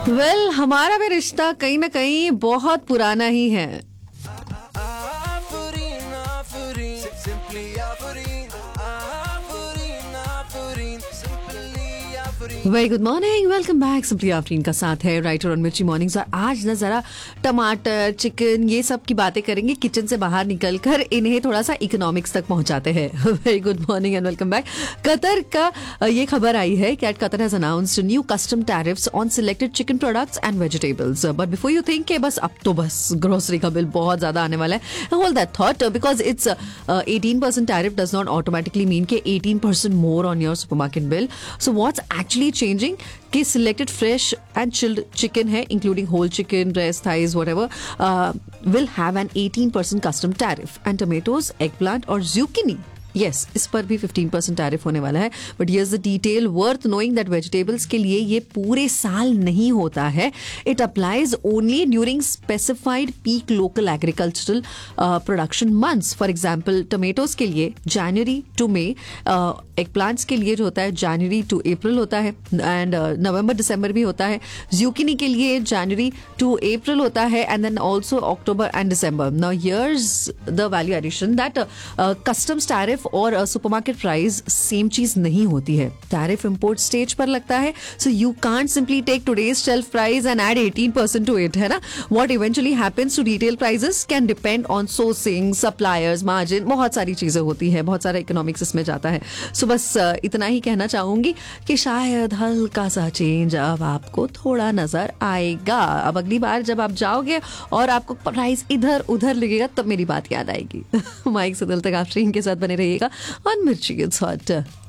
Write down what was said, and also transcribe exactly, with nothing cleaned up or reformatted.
Well well, हमारा भी रिश्ता कहीं ना कहीं बहुत पुराना ही है. Very good morning, welcome back. Simply Afreen का साथ है राइटर और मिर्ची मॉर्निंग्स. और आज ना जरा टमाटर, चिकन, ये सब की बातें करेंगे. किचन से बाहर निकलकर इन्हें थोड़ा सा इकोनॉमिक्स तक पहुंचाते हैं. Very good morning and welcome back. Qatar का ये खबर आई है कि Qatar has announced new custom tariffs on selected chicken products and vegetables. But before you think के बस अब तो बस ग्रोसरी का बिल बहुत ज्यादा आने वाला है, hold that thought, because it's eighteen percent tariff does not automatically mean के eighteen percent more on your supermarket bill. So what's actually changing कि selected fresh and chilled chicken है, including whole chicken, breast, thighs, whatever, uh, will have an eighteen percent custom tariff. And tomatoes, eggplant और zucchini, yes yes, इस पर भी fifteen percent tariff होने वाला है. But here's the detail worth knowing that vegetables के लिए ये पूरे साल नहीं होता है. It applies only during specified peak local agricultural production months. For example tomatoes के लिए जनवरी टू मई, एग प्लांट्स के लिए जो होता है जनवरी टू अप्रैल होता है, एंड नवंबर दिसंबर भी होता है. ज़ुकीनी के लिए जनवरी टू अप्रैल होता है, and then also October and December. Now here's the value addition that customs tariff और सुपरमार्केट प्राइस सेम चीज नहीं होती है. टैरिफ इंपोर्ट स्टेज पर लगता है, so you can't simply take today's shelf price and add eighteen percent to it, है ना. What eventually happens to retail prices can depend on sourcing, suppliers, margin, बहुत सारी चीजें होती है, बहुत सारा इकोनॉमिक्स इसमें जाता है. सो so, बस इतना ही कहना चाहूंगी कि शायद हल्का सा चेंज अब आपको थोड़ा नजर आएगा. अब अगली बार जब आप जाओगे और आपको प्राइस इधर उधर लगेगा तब मेरी बात याद आएगी. माइक से दिल तक आप के साथ बने रहिएगा on Mirchi Gets Hot.